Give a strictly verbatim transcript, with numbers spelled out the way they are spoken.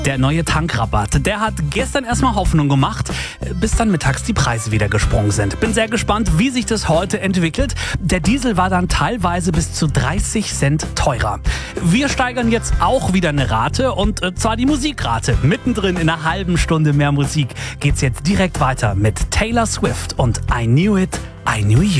Der neue Tankrabatt, der hat gestern erstmal Hoffnung gemacht, bis dann mittags die Preise wieder gesprungen sind. Bin sehr gespannt, wie sich das heute entwickelt. Der Diesel war dann teilweise bis zu dreißig Cent teurer. Wir steigern jetzt auch wieder eine Rate, und zwar die Musikrate. Mittendrin in einer halben Stunde mehr Musik geht's jetzt direkt weiter mit Taylor Swift und I Knew It, I Knew You.